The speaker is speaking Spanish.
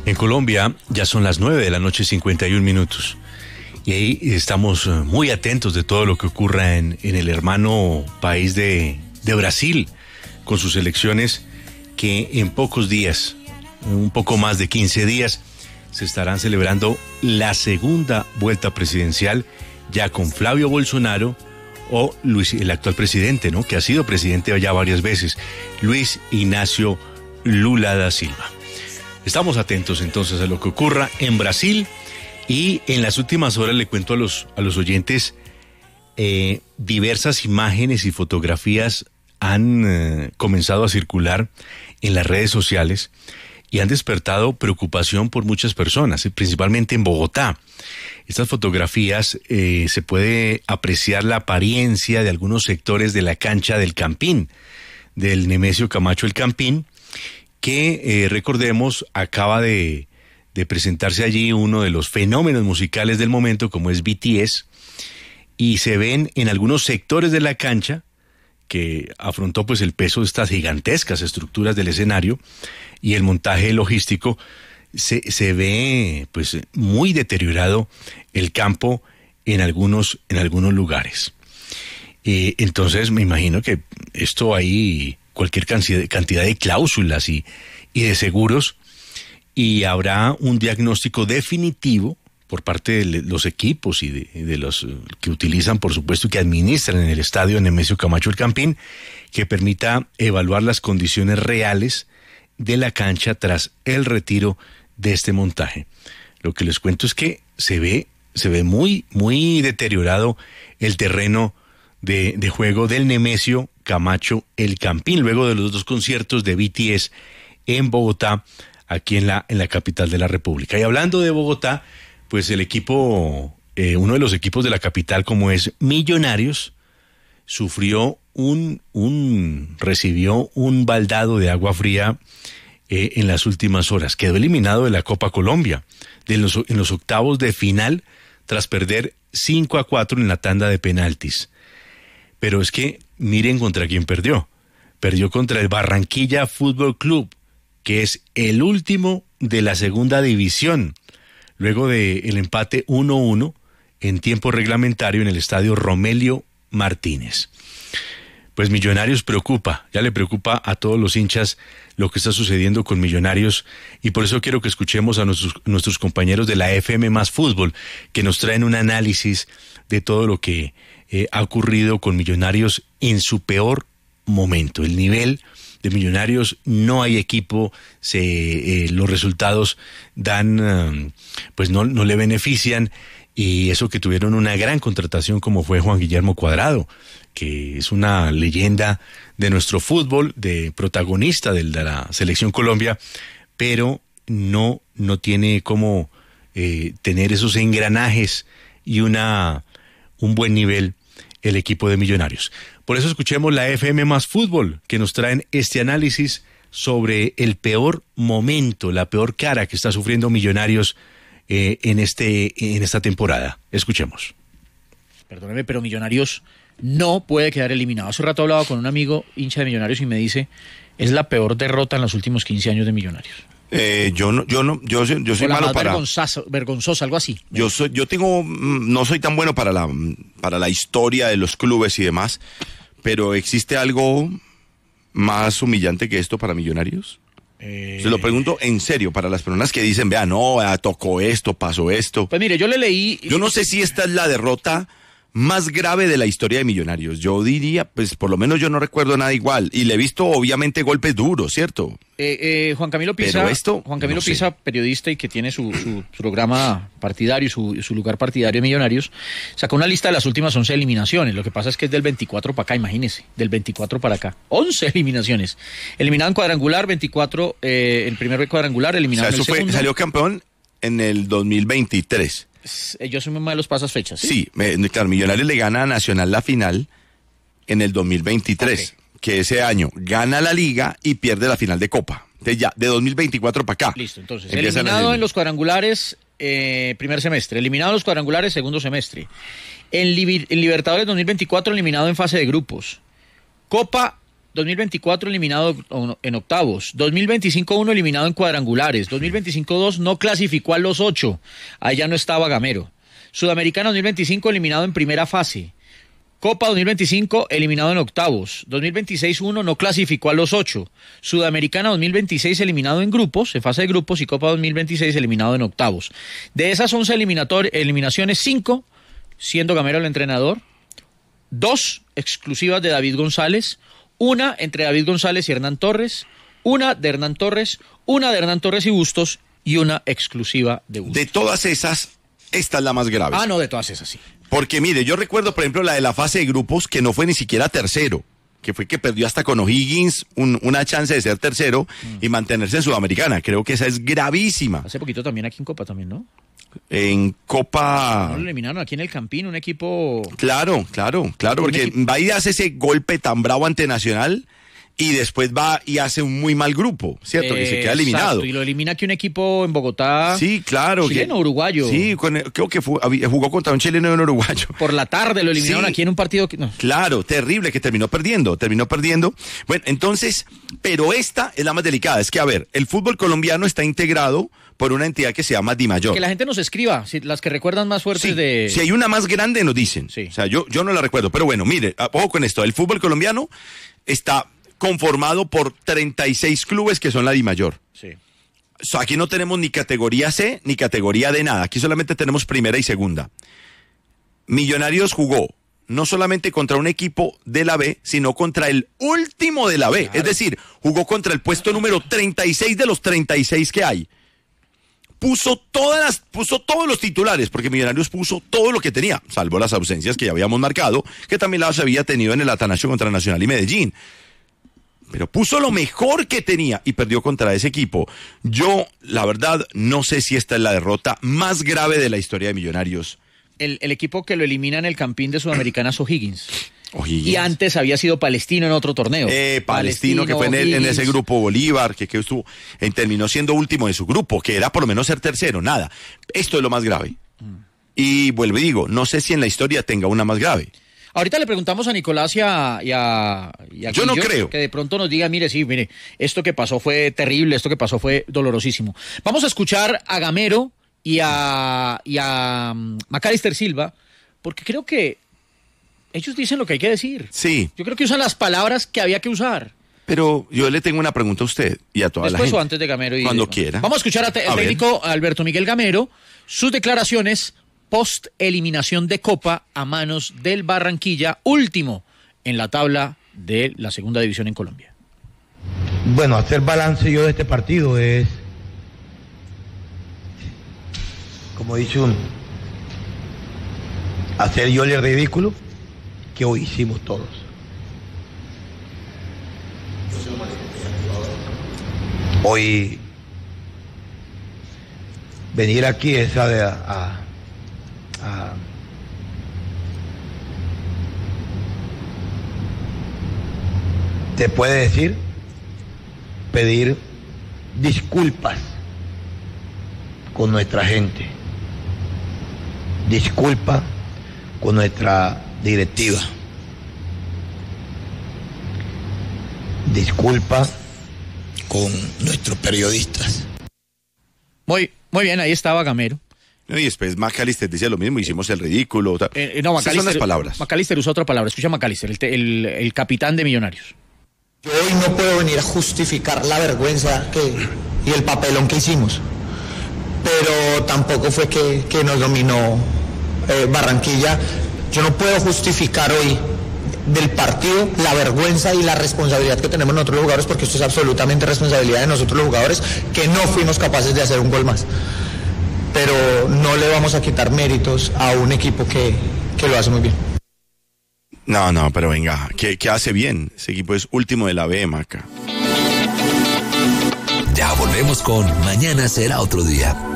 En Colombia ya son las 9:51 p.m. y ahí estamos muy atentos de todo lo que ocurra en el hermano país de Brasil, con sus elecciones que en pocos días, un poco más de 15 días, se estarán celebrando la segunda vuelta presidencial, ya con Flavio Bolsonaro o Luis, el actual presidente, ¿no?, que ha sido presidente ya varias veces, Luis Ignacio Lula da Silva. Estamos atentos entonces a lo que ocurra en Brasil, y en las últimas horas le cuento a los oyentes, diversas imágenes y fotografías han comenzado a circular en las redes sociales y han despertado preocupación por muchas personas, principalmente en Bogotá. Estas fotografías se puede apreciar la apariencia de algunos sectores de la cancha del Campín, del Nemesio Camacho El Campín, que recordemos acaba de presentarse allí uno de los fenómenos musicales del momento, como es BTS, y se ven en algunos sectores de la cancha, que afrontó pues el peso de estas gigantescas estructuras del escenario y el montaje logístico, se ve pues muy deteriorado el campo en algunos lugares. Entonces me imagino que esto hay cualquier cantidad de cláusulas y de seguros, y habrá un diagnóstico definitivo por parte de los equipos y de los que utilizan, por supuesto, que administran en el estadio Nemesio Camacho El Campín, que permita evaluar las condiciones reales de la cancha tras el retiro de este montaje. Lo que les cuento es que se ve muy, muy deteriorado el terreno de juego del Nemesio Camacho El Campín, luego de los dos conciertos de BTS en Bogotá, aquí en la capital de la República. Y hablando de Bogotá, pues el equipo, uno de los equipos de la capital, como es Millonarios, sufrió recibió un baldado de agua fría en las últimas horas. Quedó eliminado de la Copa Colombia en los octavos de final, tras perder 5-4 en la tanda de penaltis. Pero es que miren contra quién perdió. Perdió contra el Barranquilla Fútbol Club, que es el último de la segunda división, luego del empate 1-1 en tiempo reglamentario en el estadio Romelio Martínez. Pues Millonarios ya le preocupa a todos los hinchas lo que está sucediendo con Millonarios, y por eso quiero que escuchemos a nuestros compañeros de la FM Más Fútbol, que nos traen un análisis de todo lo que ha ocurrido con Millonarios en su peor momento. El nivel de Millonarios, no hay equipo, los resultados pues no le benefician, y eso que tuvieron una gran contratación como fue Juan Guillermo Cuadrado, que es una leyenda de nuestro fútbol, de protagonista de la Selección Colombia, pero no tiene cómo tener esos engranajes y un buen nivel el equipo de Millonarios. Por eso escuchemos la FM Más Fútbol, que nos traen este análisis sobre el peor momento, la peor cara que está sufriendo Millonarios en esta temporada. Escuchemos. Perdóneme, pero Millonarios no puede quedar eliminado. Hace rato hablaba con un amigo hincha de Millonarios y me dice, es la peor derrota en los últimos 15 años de Millonarios. Yo soy malo para vergonzosa, algo así. No soy tan bueno para la historia de los clubes y demás, pero ¿existe algo más humillante que esto para Millonarios? Se lo pregunto en serio, para las personas que dicen, tocó esto, pasó esto. Pues mire, yo le leí... Yo no sé si esta es la derrota más grave de la historia de Millonarios. Yo diría, pues por lo menos yo no recuerdo nada igual. Y le he visto obviamente golpes duros, ¿cierto? Juan Camilo Pisa, periodista y que tiene su programa partidario, su lugar partidario de Millonarios, sacó una lista de las últimas 11 eliminaciones. Lo que pasa es que es del 24 para acá, imagínese, del 24 para acá. 11 eliminaciones. Eliminado en cuadrangular, 24, el primer cuadrangular, eliminado en el segundo. Salió campeón en el 2023. Yo soy muy malo los pasas fechas. Sí, claro, Millonarios le gana a Nacional la final en el 2023, okay, que ese año gana la Liga y pierde la final de Copa. Entonces ya, de 2024 para acá. Listo, entonces, eliminado en los cuadrangulares primer semestre, eliminado en los cuadrangulares segundo semestre. En Libertadores 2024 eliminado en fase de grupos. Copa 2024 eliminado en octavos, 2025-1 eliminado en cuadrangulares, 2025-2 no clasificó a los 8, ahí ya no estaba Gamero. Sudamericana 2025 eliminado en primera fase. Copa 2025 eliminado en octavos. 2026-1 no clasificó a los 8. Sudamericana 2026 eliminado en grupos, en fase de grupos, y Copa 2026 eliminado en octavos. De esas 11 eliminaciones, 5 siendo Gamero el entrenador, 2 exclusivas de David González, 1 entre David González y Hernán Torres, 1 de Hernán Torres, 1 de Hernán Torres y Bustos y 1 exclusiva de Bustos. De todas esas, esta es la más grave. Ah, no, de todas esas, sí. Porque mire, yo recuerdo, por ejemplo, la de la fase de grupos, que no fue ni siquiera tercero, que fue que perdió hasta con O'Higgins una chance de ser tercero y mantenerse en Sudamericana. Creo que esa es gravísima. Hace poquito también aquí en Copa también, ¿no? En Copa... No lo eliminaron aquí en el Campín, un equipo... Claro, porque va y hace ese golpe tan bravo ante Nacional y después va y hace un muy mal grupo, ¿cierto? Que se queda eliminado. Exacto, y lo elimina aquí un equipo en Bogotá. Sí, claro. Chileno, uruguayo. Sí, creo que jugó contra un chileno y un uruguayo. Por la tarde lo eliminaron aquí en un partido que... No. Claro, terrible, que terminó perdiendo. Bueno, entonces, pero esta es la más delicada. Es que, a ver, el fútbol colombiano está integrado por una entidad que se llama DIMAYOR. Que la gente nos escriba, las que recuerdan más fuertes de... Si hay una más grande, nos dicen. Sí. O sea, yo no la recuerdo. Pero bueno, mire, ojo con esto. El fútbol colombiano está conformado por 36 clubes que son la DIMAYOR. Sí. O sea, aquí no tenemos ni categoría C ni categoría D, nada. Aquí solamente tenemos primera y segunda. Millonarios jugó no solamente contra un equipo de la B, sino contra el último de la B. Claro. Es decir, jugó contra el puesto número 36 de los 36 que hay. Puso todos los titulares, porque Millonarios puso todo lo que tenía, salvo las ausencias que ya habíamos marcado, que también las había tenido en el Atanasio contra Nacional y Medellín. Pero puso lo mejor que tenía y perdió contra ese equipo. Yo, la verdad, no sé si esta es la derrota más grave de la historia de Millonarios. El equipo que lo elimina en el Campín de Sudamericana es O'Higgins. Y antes había sido Palestino en otro torneo. Palestino, que fue en ese grupo Bolívar, que estuvo, terminó siendo último de su grupo, que era por lo menos ser tercero, nada. Esto es lo más grave. Y vuelvo y digo, no sé si en la historia tenga una más grave. Ahorita le preguntamos a Nicolás y a yo no creo. Que de pronto nos diga, mire, esto que pasó fue terrible, esto que pasó fue dolorosísimo. Vamos a escuchar a Gamero y a Macalister Silva, porque creo que ellos dicen lo que hay que decir. Sí. Yo creo que usan las palabras que había que usar. Pero yo le tengo una pregunta a usted y a toda la gente. Después o antes de Gamero. Cuando quiera. Vamos a escuchar al técnico Alberto Miguel Gamero, sus declaraciones post eliminación de Copa a manos del Barranquilla, último en la tabla de la segunda división en Colombia. Bueno, hacer balance yo de este partido es, como dice uno, hacer yo el ridículo que hoy hicimos todos. Hoy venir aquí es te puede decir, pedir disculpas con nuestra gente, disculpa con nuestra directiva, disculpa con nuestros periodistas. Muy bien, ahí estaba Gamero. Y después Macalister dice lo mismo, hicimos el ridículo. No, Macalister, son las palabras. Macalister usó otra palabra, escucha Macalister, el capitán de Millonarios. Yo hoy no puedo venir a justificar la vergüenza y el papelón que hicimos, pero tampoco fue que nos dominó Barranquilla. Yo no puedo justificar hoy del partido la vergüenza y la responsabilidad que tenemos nosotros los jugadores, porque esto es absolutamente responsabilidad de nosotros los jugadores, que no fuimos capaces de hacer un gol más. Pero no le vamos a quitar méritos a un equipo que lo hace muy bien. No, pero venga, que hace bien. Ese equipo es último de la B, Maca. Ya volvemos con Mañana será otro día.